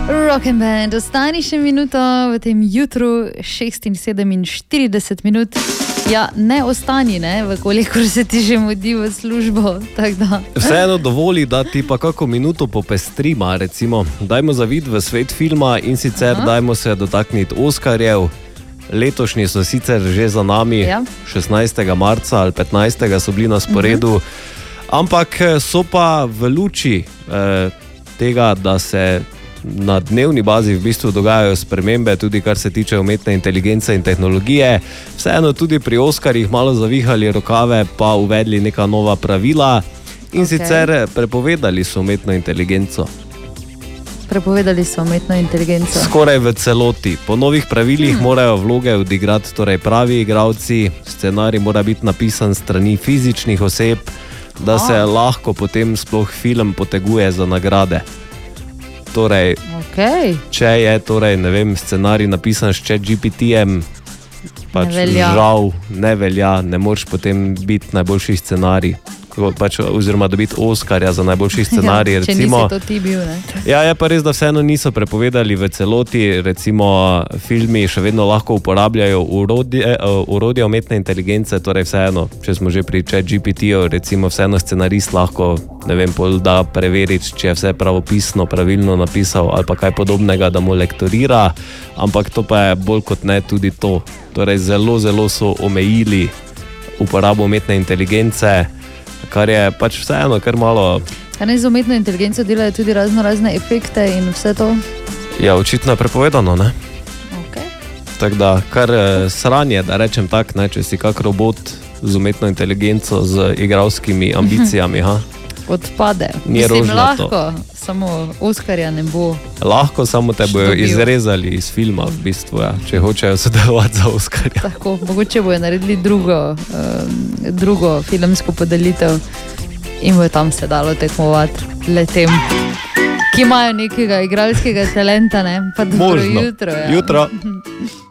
Rock and Band, ostani še minuto v tem jutru, 6:47 minut. Ja, ne ostani, ne, kolikor se ti že mudi v službo. Vseeno dovoli, da ti pa kako minuto popestrima, recimo. Dajmo zavid v svet filma in sicer dajmo se dotakniti Oskarjev. Letošnji so sicer že za nami, 16. marca ali 15. so bili na sporedu, ampak so pa v luči tega, da se na dnevni bazi v bistvu dogajajo spremembe, tudi kar se tiče umetne inteligence in tehnologije. Vseeno tudi pri Oskarjih malo zavihali rokave, pa uvedli neka nova pravila in sicer prepovedali so umetno inteligenco. Prepovedali so umetno inteligenco. Skoraj v celoti. Po novih pravilih morajo vloge odigrati torej pravi igralci, scenarij mora biti napisan s strani fizičnih oseb, da se lahko potem sploh film poteguje za nagrade. Torej, če je ne vem, scenarij napisan s ChatGPT-jem, pač žal ne velja, ne moreš potem biti najboljši scenarij. Oziroma dobiti Oskarja za najboljši scenarij. Če nisi to ti bil, ne? Ja, je pa res, da vseeno niso prepovedali v celoti. Recimo filmi še vedno lahko uporabljajo orodje umetne inteligence, torej vseeno, če smo že pri ChatGPT-ju, recimo vseeno scenarist lahko, ne vem, da preveriti, če je vse pravopisno, pravilno napisal ali pa kaj podobnega, da mu lektorira, ampak to pa je bolj kot ne tudi to. Torej zelo, zelo so omejili uporabo umetne inteligence, kar je pač vseeno, kar malo... Kaj ne z umetno inteligenco delajo tudi razne efekte in vse to? Ja, očitno je prepovedano, ne? Tako da, kar sranje, da rečem tak, ne, če si kak robot z umetno inteligenco, z igralskimi ambicijami, Odpade. Mislim, lahko, samo Oskarja ne bo. Lahko, samo te bojo izrezali iz filma, v bistvu, če hočejo sodelovati za Oskarja. Tako, mogoče bojo naredili drugo filmsko podelitev in bojo tam se dalo tekmovati le tem, ki imajo nekega igralskega talenta, ne? Pa dobro jutro. Jutro.